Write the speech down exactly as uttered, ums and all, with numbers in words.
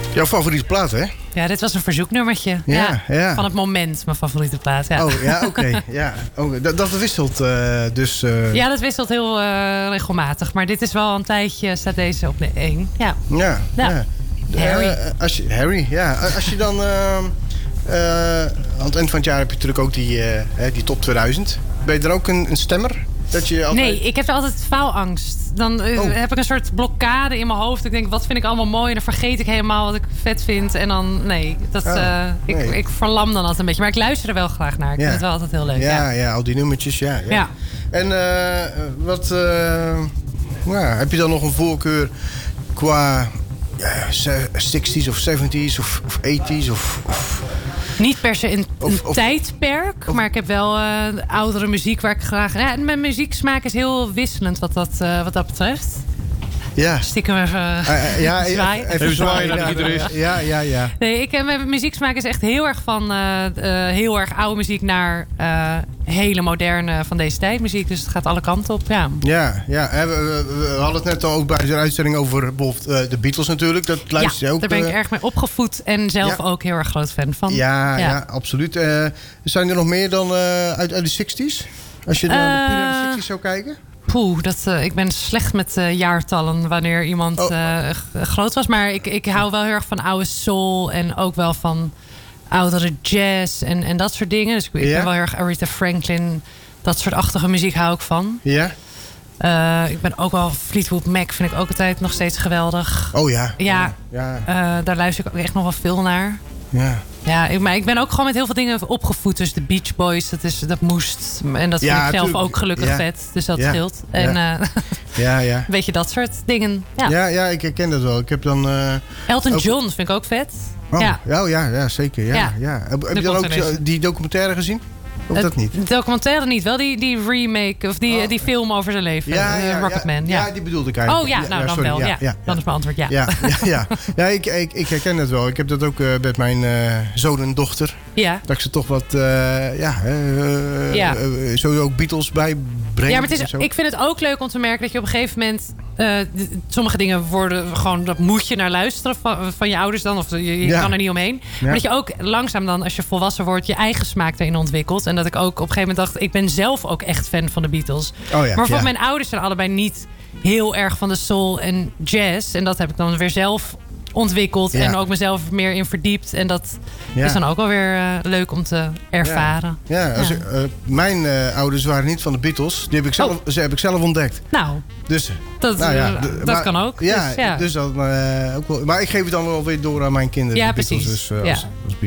Jouw favoriete plaat, hè? Ja, dit was een verzoeknummertje. Ja, ja. ja. Van het moment, mijn favoriete plaat. Ja. Oh, ja, oké. Okay. Ja. Oh, dat, dat wisselt uh, dus... Uh... Ja, dat wisselt heel uh, regelmatig. Maar dit is wel een tijdje, staat deze op de één. Ja. Ja. ja. ja. Harry. Uh, als je, Harry, ja. Als je dan... Uh, uh, aan het eind van het jaar heb je natuurlijk ook die, uh, die top tweeduizend. Ben je er ook een, een stemmer? Dat je altijd... Nee, ik heb altijd faalangst. Dan uh, oh. heb ik een soort blokkade in mijn hoofd. Ik denk, wat vind ik allemaal mooi? En dan vergeet ik helemaal wat ik vet vind. En dan, nee, dat, oh, uh, ik, nee. ik verlam dan altijd een beetje. Maar ik luister er wel graag naar. Ik ja. vind het wel altijd heel leuk. Ja, ja. ja al die nummertjes, ja. ja. ja. En uh, wat... Uh, ja, heb je dan nog een voorkeur qua ja, zestig's of zeventig's of, of tachtig's of... of... Niet per se een, of, een of, tijdperk, of, maar ik heb wel uh, oudere muziek waar ik graag... Ja, mijn muzieksmaak is heel wisselend wat dat, uh, wat dat betreft. Ja. Stiekem even uh, uh, ja, zwaaien. Even, even zwaaien naar iedereen. Ja, ja, ja. Nee, ik, mijn muzieksmaak is echt heel erg van uh, uh, heel erg oude muziek naar uh, hele moderne van deze tijd muziek. Dus het gaat alle kanten op, ja. Ja, ja. We, we, we hadden het net al ook bij de uitzending over bijvoorbeeld uh, de Beatles natuurlijk. Dat luister je ja, ook. daar ben ik uh, erg mee opgevoed en zelf ja. ook heel erg groot fan van. Ja, ja. ja absoluut. Uh, zijn er nog meer dan uh, uit, uit de zestig's? Als je uh, naar de zestig's zou kijken? Poeh, dat, uh, ik ben slecht met uh, jaartallen wanneer iemand oh. uh, groot was. Maar ik, ik hou wel heel erg van oude soul en ook wel van oudere jazz en, en dat soort dingen. Dus ik, ik ja? ben wel heel erg Aretha Franklin, dat soort achtige muziek hou ik van. Ja. Uh, ik ben ook wel Fleetwood Mac, vind ik ook altijd nog steeds geweldig. Oh ja. Ja, ja. Uh, daar luister ik ook echt nog wel veel naar. Ja. Ja, ik, maar ik ben ook gewoon met heel veel dingen opgevoed. Dus de Beach Boys, dat, is, dat moest. En dat vind ja, ik zelf tuurlijk. ook gelukkig ja. vet. Dus dat ja. scheelt. En ja. Uh, ja, ja. een beetje dat soort dingen. Ja, ja, ja ik herken dat wel. Ik heb dan... Uh, Elton ook... John vind ik ook vet. Oh, ja. Oh, ja, ja, zeker. Ja, ja. Ja. Heb, heb je dan ook zo, die documentaire gezien? Of uh, dat niet? De documentaire niet. Wel die, die remake of die, oh. die film over zijn leven. Ja, ja, uh, Rocketman. Ja. Ja. ja, die bedoelde ik eigenlijk. Oh ja, nou ja, dan sorry. wel. Ja, ja, ja, dan ja. is mijn antwoord ja. Ja, ja, ja. ja ik, ik, ik herken het wel. Ik heb dat ook uh, met mijn uh, zoon en dochter. Ja. Dat ik ze toch wat, uh, ja, uh, ja. Uh, sowieso ook Beatles bijbrengen. Ja, maar het is, ik vind het ook leuk om te merken dat je op een gegeven moment... Uh, sommige dingen worden gewoon... dat moet je naar luisteren van, van je ouders dan. Of je, je ja. kan er niet omheen. Ja. Maar dat je ook langzaam dan, als je volwassen wordt... je eigen smaak erin ontwikkelt. En dat ik ook op een gegeven moment dacht... ik ben zelf ook echt fan van de Beatles. Oh ja, maar voor ja. mijn ouders zijn allebei niet heel erg van de soul en jazz. En dat heb ik dan weer zelf ontwikkeld. Ja. En ook mezelf meer in verdiept. En dat ja. is dan ook wel weer uh, leuk om te ervaren. Ja, ja, als ja. Ik, uh, mijn uh, ouders waren niet van de Beatles. Die heb ik zelf, oh. ze heb ik zelf ontdekt. Nou, dus, dat, nou ja, uh, d- dat maar, kan ook. Ja, dus, ja. dus dat, uh, ook wel, maar ik geef het dan wel weer door aan mijn kinderen. Ja, de Beatles, precies. Dus, uh, ja. als, als